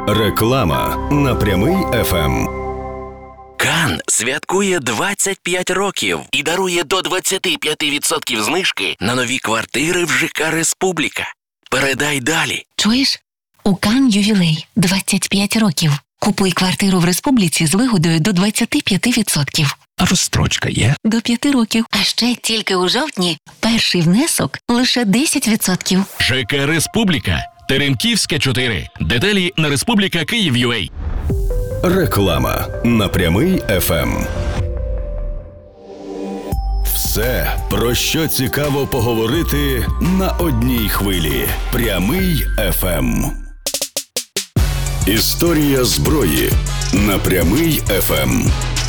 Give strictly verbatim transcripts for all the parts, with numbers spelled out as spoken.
Реклама на Прямий еф ем. Кан святкує двадцять п'ять років і дарує до двадцять п'ять відсотків знижки на нові квартири в ЖК «Республіка». Передай далі. Чуєш? У Кан ювілей – двадцять п'ять років. Купуй квартиру в Республіці з вигодою до двадцять п'ять відсотків. А розстрочка є? До п'яти років. А ще тільки у жовтні перший внесок лише десять відсотків. ЖК «Республіка». Теремківська, чотири. Деталі на Республіка Київ.ua. Реклама на Прямий еф ем. Все, про що цікаво поговорити на одній хвилі. Прямий еф ем. Історія зброї на Прямий еф ем.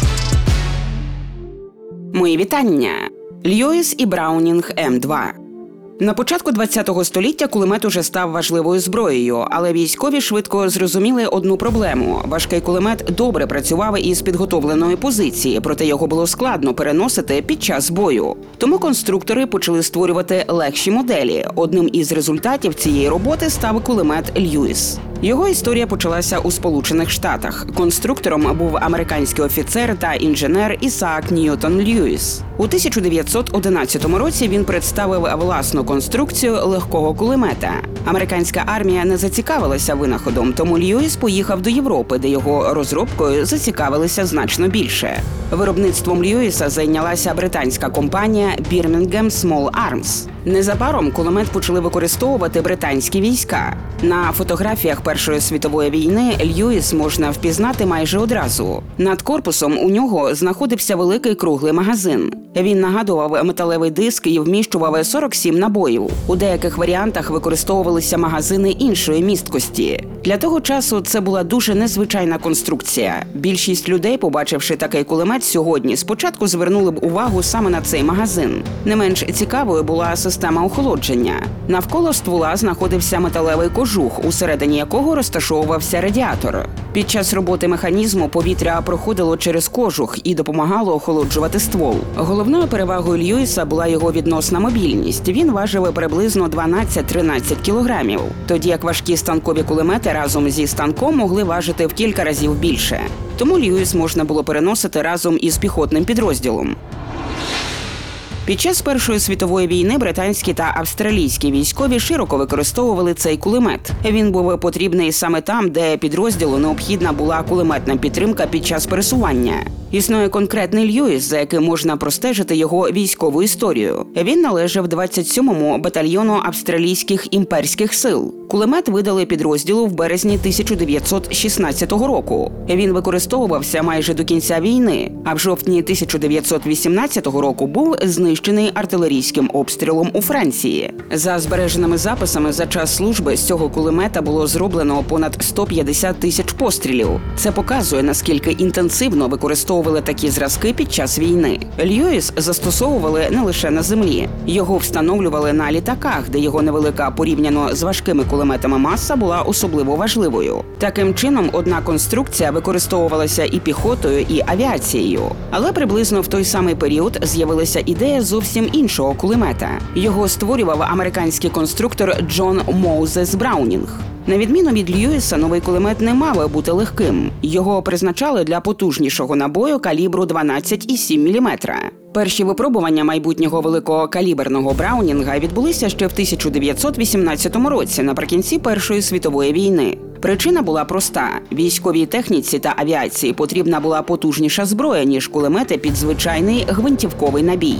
Мої вітання. Льюіс і Браунінг ем два. На початку ХХ століття кулемет уже став важливою зброєю, але військові швидко зрозуміли одну проблему. Важкий кулемет добре працював із підготовленої позиції, проте його було складно переносити під час бою. Тому конструктори почали створювати легші моделі. Одним із результатів цієї роботи став кулемет Льюіс. Його історія почалася у Сполучених Штатах. Конструктором був американський офіцер та інженер Ісаак Ньютон Льюіс. У тисяча дев'ятсот одинадцятому році він представив власну конструкцію легкого кулемета. Американська армія не зацікавилася винаходом, тому Льюіс поїхав до Європи, де його розробкою зацікавилися значно більше. Виробництвом Льюіса зайнялася британська компанія Birmingham Small Arms. Незабаром кулемет почали використовувати британські війська. На фотографіях Першої світової війни Льюіс можна впізнати майже одразу. Над корпусом у нього знаходився великий круглий магазин. Він нагадував металевий диск і вміщував сорок сім набоїв. У деяких варіантах використовувалися магазини іншої місткості. Для того часу це була дуже незвичайна конструкція. Більшість людей, побачивши такий кулемет сьогодні, спочатку звернули б увагу саме на цей магазин. Не менш цікавою була система охолодження. Навколо ствола знаходився металевий кожух, усередині якого розташовувався радіатор. Під час роботи механізму повітря проходило через кожух і допомагало охолоджувати ствол. Головною перевагою Льюіса була його відносна мобільність. Він важив приблизно дванадцять-тринадцять кілограмів, тоді як важкі станкові кулемети разом зі станком могли важити в кілька разів більше. Тому Льюіс можна було переносити разом із піхотним підрозділом. Під час Першої світової війни британські та австралійські військові широко використовували цей кулемет. Він був потрібний саме там, де підрозділу необхідна була кулеметна підтримка під час пересування. Існує конкретний Льюіс, за яким можна простежити його військову історію. Він належав двадцять сьомому батальйону австралійських імперських сил. Кулемет видали підрозділу в березні тисяча дев'ятсот шістнадцятого року. Він використовувався майже до кінця війни, а в жовтні тисяча дев'ятсот вісімнадцятого року був знищений артилерійським обстрілом у Франції. За збереженими записами, за час служби з цього кулемета було зроблено понад сто п'ятдесят тисяч пострілів. Це показує, наскільки інтенсивно використовували такі зразки під час війни. Льюіс застосовували не лише на землі. Його встановлювали на літаках, де його невелика порівняно з важкими кулеметами маса була особливо важливою. Таким чином, одна конструкція використовувалася і піхотою, і авіацією. Але приблизно в той самий період з'явилася ідея зовсім іншого кулемета. Його створював американський конструктор Джон Моузес Браунінг. На відміну від Льюіса, новий кулемет не мав бути легким. Його призначали для потужнішого набою калібру дванадцять цілих сім десятих міліметра. Перші випробування майбутнього великокаліберного Браунінга відбулися ще в тисяча дев'ятсот вісімнадцятому році, наприкінці Першої світової війни. Причина була проста. Військовій техніці та авіації потрібна була потужніша зброя, ніж кулемети під звичайний гвинтівковий набій.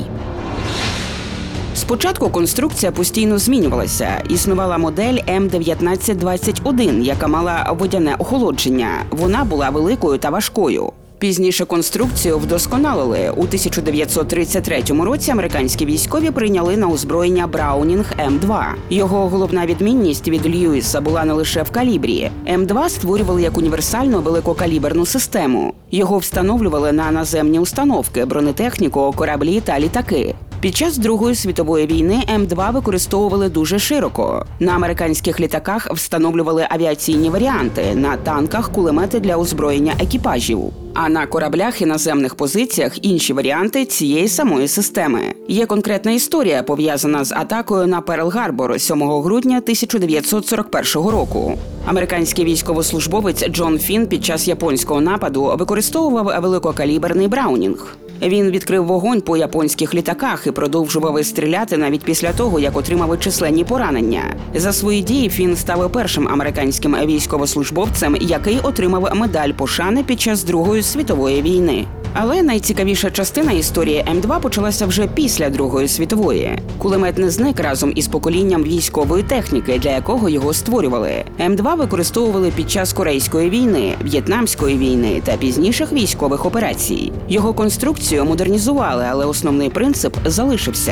Спочатку конструкція постійно змінювалася. Існувала модель М дев'ятнадцять двадцять один, яка мала водяне охолодження. Вона була великою та важкою. Пізніше конструкцію вдосконалили. У тисяча дев'ятсот тридцять третьому році американські військові прийняли на озброєння Браунінг ем два. Його головна відмінність від Льюіса була не лише в калібрі. ем два створювали як універсальну великокаліберну систему. Його встановлювали на наземні установки, бронетехніку, кораблі та літаки. Під час Другої світової війни ем два використовували дуже широко. На американських літаках встановлювали авіаційні варіанти, на танках – кулемети для озброєння екіпажів. а на кораблях і наземних позиціях інші варіанти цієї самої системи. Є конкретна історія, пов'язана з атакою на Перл-Гарбор сьомого грудня тисяча дев'ятсот сорок першого року. Американський військовослужбовець Джон Фін під час японського нападу використовував великокаліберний Браунінг. Він відкрив вогонь по японських літаках і продовжував стріляти навіть після того, як отримав численні поранення. За свої дії Фін став першим американським військовослужбовцем, який отримав медаль пошани під час Другої світової війни. Але найцікавіша частина історії М два почалася вже після Другої світової. Кулемет не зник разом із поколінням військової техніки, для якого його створювали. М два використовували під час Корейської війни, В'єтнамської війни та пізніших військових операцій. Його конструкцію модернізували, але основний принцип залишився.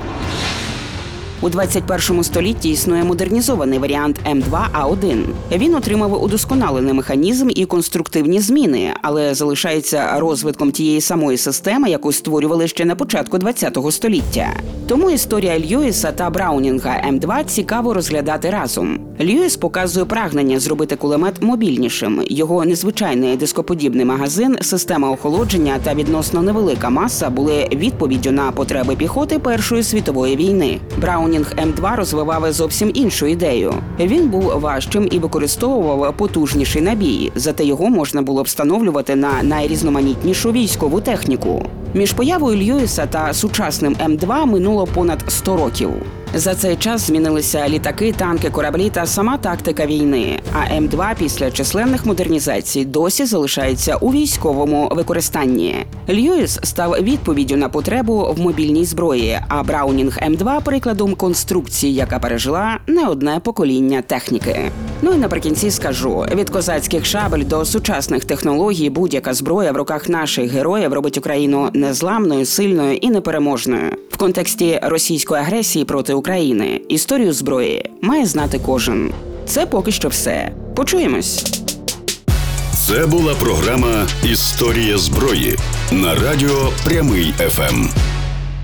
У двадцять першому столітті існує модернізований варіант М два А один. Він отримав удосконалений механізм і конструктивні зміни, але залишається розвитком тієї самої системи, яку створювали ще на початку ХХ століття. Тому історія Льюіса та Браунінга М два цікаво розглядати разом. Льюіс показує прагнення зробити кулемет мобільнішим. Його незвичайний дископодібний магазин, система охолодження та відносно невелика маса були відповіддю на потреби піхоти Першої світової війни. Браунінг М два розвивав зовсім іншу ідею. Він був важчим і використовував потужніший набій, зате його можна було встановлювати на найрізноманітнішу військову техніку. Між появою Льюіса та сучасним М два минуло понад сто років. За цей час змінилися літаки, танки, кораблі та сама тактика війни, а М два після численних модернізацій досі залишається у військовому використанні. Льюіс став відповіддю на потребу в мобільній зброї, а Браунінг М два – прикладом конструкції, яка пережила не одне покоління техніки. Ну і наприкінці скажу, від козацьких шабель до сучасних технологій будь-яка зброя в руках наших героїв робить Україну незламною, сильною і непереможною. В контексті російської агресії проти України історію зброї має знати кожен. Це поки що все. Почуємось. Це була програма «Історія зброї» на радіо Прямий еф ем.